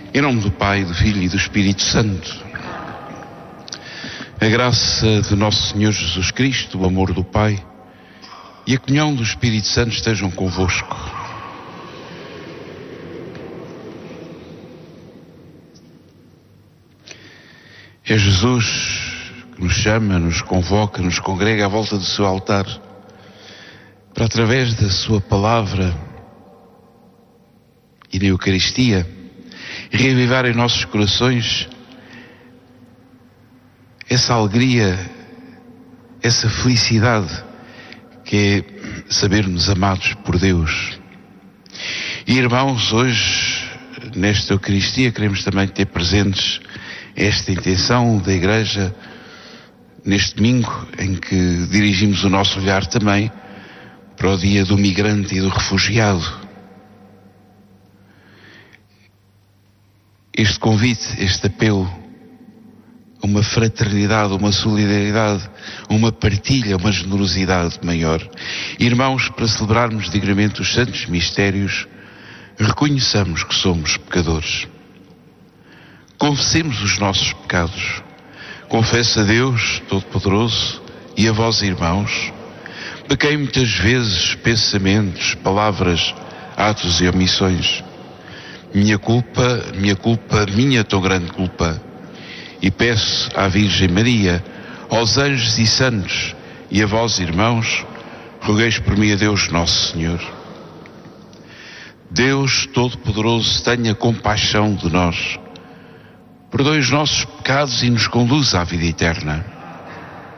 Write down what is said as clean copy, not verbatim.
Em nome do Pai, do Filho e do Espírito Santo. A graça de nosso Senhor Jesus Cristo, o amor do Pai e a comunhão do Espírito Santo estejam convosco. É Jesus que nos chama, nos convoca, nos congrega à volta do seu altar para, através da sua palavra e na Eucaristia, reavivar em nossos corações essa alegria, essa felicidade que é saber-nos amados por Deus. E, irmãos, hoje, nesta Eucaristia, queremos também ter presentes esta intenção da Igreja, neste domingo, em que dirigimos o nosso olhar também para o dia do migrante e do refugiado. Este convite, este apelo a uma fraternidade, uma solidariedade, uma partilha, uma generosidade maior. Irmãos, para celebrarmos dignamente os santos mistérios, reconheçamos que somos pecadores. Confessemos os nossos pecados. Confesso a Deus Todo-Poderoso e a vós, irmãos, pequei muitas vezes, pensamentos, palavras, atos e omissões. Minha culpa, minha tão grande culpa. E peço à Virgem Maria, aos anjos e santos e a vós, irmãos, rogueis por mim a Deus Nosso Senhor. Deus Todo-Poderoso, tenha compaixão de nós, perdoe os nossos pecados e nos conduza à vida eterna.